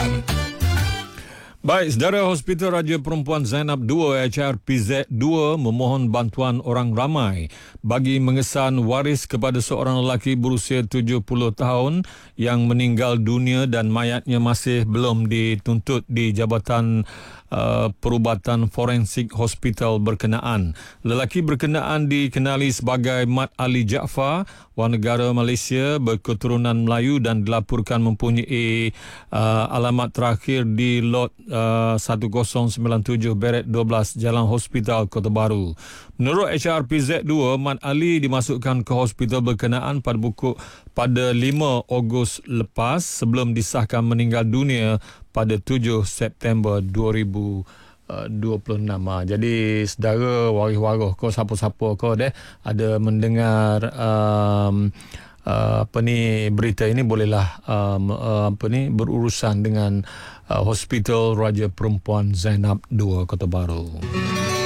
Baik, saudara, Hospital Raja Perempuan Zainab II HRPZ2 memohon bantuan orang ramai bagi mengesan waris kepada seorang lelaki berusia 70 tahun yang meninggal dunia dan mayatnya masih belum dituntut di Jabatan Perubatan Forensik Hospital berkenaan. Lelaki berkenaan dikenali sebagai Mat Ali Jaafar, warga negara Malaysia berketurunan Melayu dan dilaporkan mempunyai alamat terakhir di lot 1097 Beret 12 Jalan Hospital Kota Baru. Menurut HRPZ2, Mat Ali dimasukkan ke hospital berkenaan pada 5 Ogos lepas sebelum disahkan meninggal dunia pada 7 September 2026. Jadi saudara, waris-waris kau, siapa-siapa kau ada mendengar berita ini, bolehlah berurusan dengan Hospital Raja Perempuan Zainab II Kota Baru.